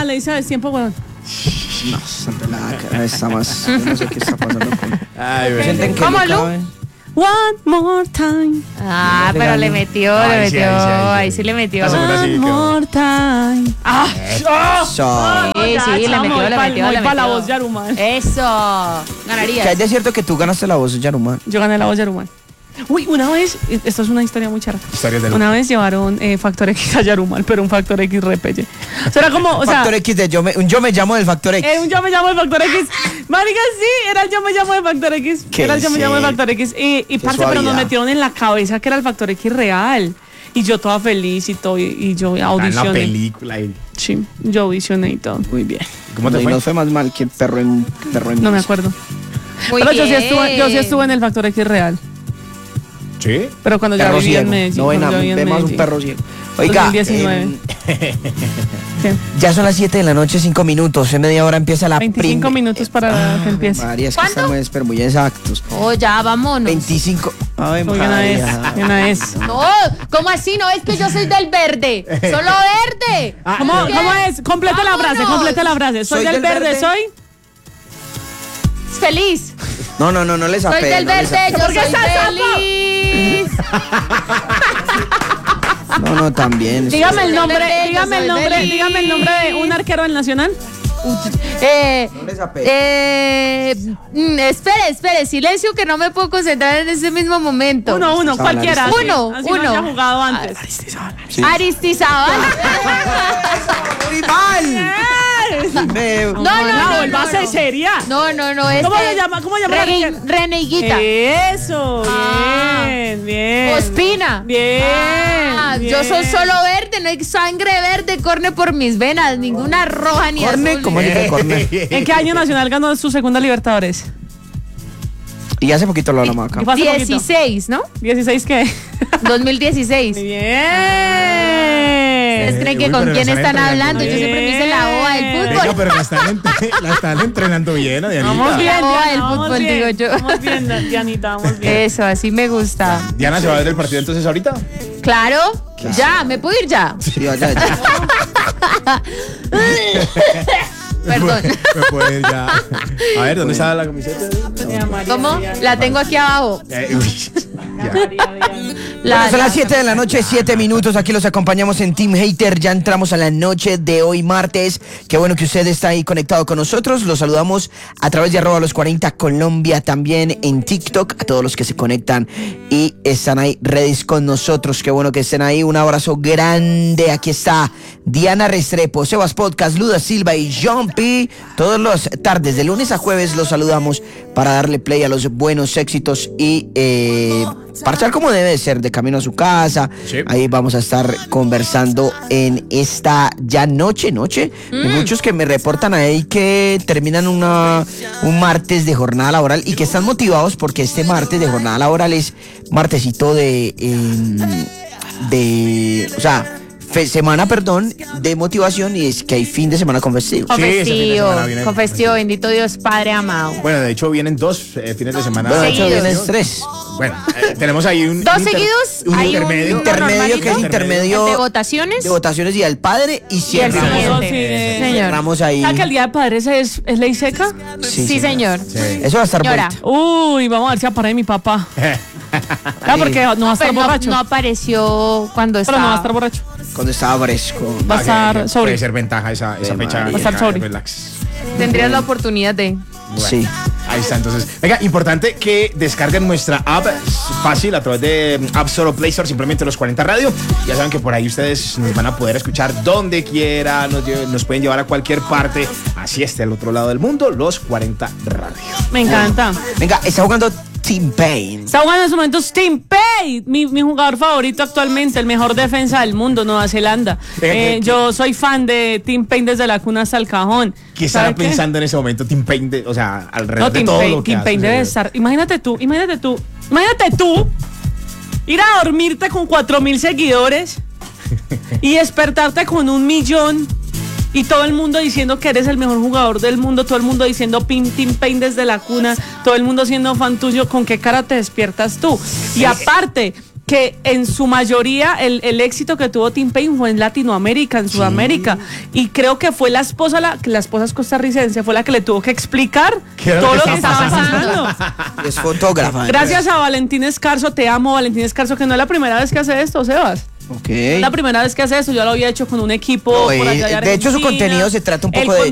le dice a Destiempo, weón. No, Santa la cara está más. No sé qué está pasando con. Ay, ¿Sienten que ¿Cómo, le Lu? cabe? One more time. Ah, Le pero regaló. le metió, ahí sí le metió. La segunda sí One quedó. more time. ¡Ah! So, Sí, sí, le metió, le metió. Para la voz Yaruman. Eso, ¿qué hay ganarías. de cierto que tú ganaste la voz de Yaruman? Yo gané la voz Yaruman. Uy, una vez, esto es una historia muy charra. Historias de Una vez llevaron Factor X a Yaruman, pero un Factor X repelle. O sea, era como, o sea, Factor X de yo me llamo del Factor X. un yo me llamo el Factor X. Marica, sí, era el yo me llamo el Factor X. ¿Qué Era el yo me llamo el dice? Factor X. Y parce, pero suavidad. nos metieron en la cabeza que era el Factor X real. Y yo toda feliz y todo, y yo Está en la audicioné. película. Y... Sí, yo audicioné y todo. Muy bien. ¿Cómo te Y fue? nos fue más mal que perro en No me acuerdo. Muy Pero bien. yo sí estuve en el Factor X real. ¿Sí? Pero cuando ya Perro vivía en ciego. Medellín. No ven cuando ya vivía en vemos un Medellín. perro ciego. Oiga, 2019. ¿Qué? ya son las 7 de la noche, 5 minutos. En media hora empieza la 25 minutos para que empiece. María, es que ¿Cuánto? estamos pero muy exactos. Oh, ya, vámonos. 25. Ay, Uy, una vez, María. una vez. No, ¿cómo así? No, es que yo soy del verde. Solo verde. ¿Cómo ¿Qué? es? Completa la frase, Vámonos. completa la frase. Soy del verde, soy. Feliz. No les Soy apena. del verde, yo ¿Por qué soy estás sapo? feliz. No, también. Dígame el Soy nombre, verde, yo dígame el soy nombre, feliz. dígame el nombre de un arquero del Nacional. No les apena. Espere, silencio que no me puedo concentrar en ese mismo momento. Uno, cualquiera. así, Uno, así no uno. haya jugado antes. Aristizábal. ¡Rival! No, la vuelvas seria. No, ¿Cómo se llama? ¿Cómo llama la arquera? Reneguita. Eso, Ah. bien. Ospina. Bien. Yo soy solo verde, no hay sangre verde, corre por mis venas, ninguna roja ni Corne, azul. ¿cómo dice Corne? ¿En qué año Nacional ganó su segunda Libertadores? Y hace poquito lo hablamos acá. ¿Y fue hace poquito? 16, ¿no? ¿16 qué? 2016. Muy bien. ¿Ustedes creen que Uy, con pero quién la están están entrenando hablando? Yo bien. siempre me hice la oa del Venga, fútbol. pero la están entrenando bien, Dianita. Vamos bien, No, Diana, el vamos fútbol, bien. digo yo. Vamos bien, Dianita, vamos bien. Eso, así me gusta. Diana, ¿se va a ver el partido entonces ahorita? Claro, ya, ¿me puedo ir ya? Sí, ya. Perdón. Me puedo ir ya. A ver, ¿dónde está la camiseta? ¿Cómo? La tengo aquí abajo. Uy, Bueno, son las 7 de la noche, 7 minutos. Aquí los acompañamos en Team Hater. Ya entramos a la noche de hoy, martes. Qué bueno que usted está ahí conectado con nosotros. Los saludamos a través de @los40 Colombia, también en TikTok. A todos los que se conectan y están ahí ready con nosotros. Qué bueno que estén ahí. Un abrazo grande. Aquí está Diana Restrepo, Sebas Podcast, Luda Silva y John P. Todos los tardes, de lunes a jueves, los saludamos para darle play a los buenos éxitos y parchar como debe de ser, de camino a su casa. Sí. Ahí vamos a estar conversando en esta ya noche. Hay muchos que me reportan ahí que terminan un martes de jornada laboral y que están motivados porque este martes de jornada laboral es martesito semana de motivación, y es que hay fin de semana con festivo. Sí, ese fin de semana viene- Con festivo, bendito Dios Padre amado. Bueno, de hecho vienen dos fines de semana. Bueno, de hecho seguidos. vienen 3. Bueno, tenemos ahí un... ¿Dos un inter- seguidos? Un Hay intermedio. uno normalito. que es intermedio ¿De votaciones? de votaciones y del padre, y Y el cerramos. siguiente. Sí, Señor. Cerramos ahí. ¿Sabes que el Día de Padres es ley seca? Sí, señor. Sí. Eso va a estar Señora. bonito. Uy, vamos a ver si aparece mi papá. Claro, porque no va a estar Pero borracho. no apareció cuando Pero no va a estaba. estar borracho. Cuando estaba fresco. Va a estar sobre. Puede ser ventaja esa fecha. María. Va a estar sobre. Relax. Tendrías la oportunidad de. Bueno, Sí. Ahí está, entonces. Venga, importante que descarguen nuestra app fácil a través de App Store o Play Store, simplemente Los 40 Radio. Ya saben que por ahí ustedes nos van a poder escuchar donde quiera, nos pueden llevar a cualquier parte. Así esté al otro lado del mundo, Los 40 Radio. Me encanta. Venga, está jugando Team Pain. Está jugando en estos momentos Tim Pay, mi jugador favorito actualmente, el mejor defensa del mundo, Nueva Zelanda. Yo soy fan de Tim Payne desde la cuna hasta el cajón. ¿Qué estará ¿Sabe qué? pensando en ese momento Tim Payne? O sea, alrededor No, de Tim todo Payne, lo que Tim hace. Payne debe estar. Imagínate tú, ir a dormirte con 4.000 seguidores y despertarte con 1 millón. Y todo el mundo diciendo que eres el mejor jugador del mundo, todo el mundo diciendo Tim Payne desde la cuna, todo el mundo siendo fan tuyo. ¿Con qué cara te despiertas tú? Y aparte, que en su mayoría el éxito que tuvo T-Pain fue en Latinoamérica, en Sudamérica, y creo que fue la esposa es costarricense, fue la que le tuvo que explicar todo lo que estaba pasando. Es fotógrafa. Gracias a Valentín Escarzo, te amo Valentín Escarzo, que no es la primera vez que hace esto, Sebas. Okay. La primera vez que hace eso, yo lo había hecho con un equipo No, por allá de hecho, su contenido se trata un poco de